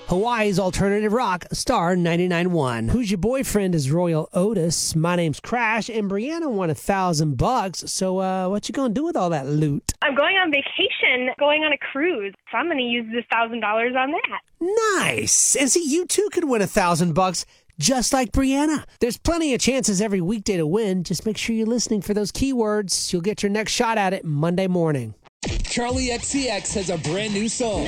Hawaii's alternative rock, Star 99.1. Who's Your Boyfriend is Royal Otis. My name's Crash, and Brianna won $1,000. So what you gonna do with all that loot? I'm going on vacation, going on a cruise. So I'm going to use this $1,000 on that. Nice. And see, you too could win $1,000 just like Brianna. There's plenty of chances every weekday to win. Just make sure you're listening for those keywords. You'll get your next shot at it Monday morning. Charlie XCX has a brand new song.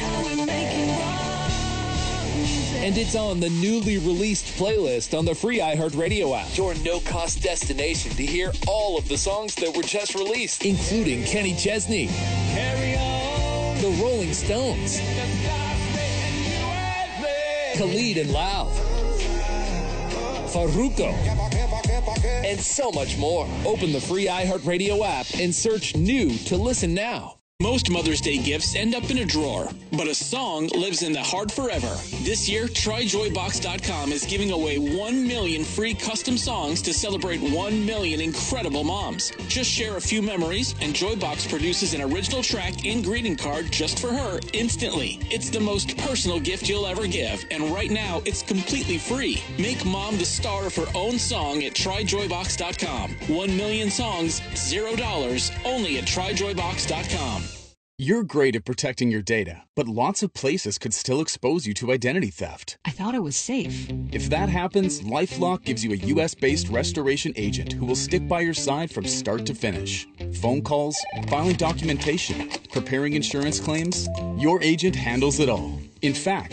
And it's on the newly released playlist on the free iHeartRadio app. Your no-cost destination to hear all of the songs that were just released, including Kenny Chesney, The Rolling Stones, Khalid and Lauv, Farruko, and so much more. Open the free iHeartRadio app and search new to listen now. Most Mother's Day gifts end up in a drawer, but a song lives in the heart forever. This year, TryJoyBox.com is giving away 1 million free custom songs to celebrate 1 million incredible moms. Just share a few memories, and Joybox produces an original track and greeting card just for her instantly. It's the most personal gift you'll ever give, and right now, it's completely free. Make mom the star of her own song at TryJoyBox.com. 1 million songs, $0, only at TryJoyBox.com. You're great at protecting your data, but lots of places could still expose you to identity theft. I thought it was safe. If that happens, LifeLock gives you a U.S.-based restoration agent who will stick by your side from start to finish. Phone calls, filing documentation, preparing insurance claims, your agent handles it all. In fact,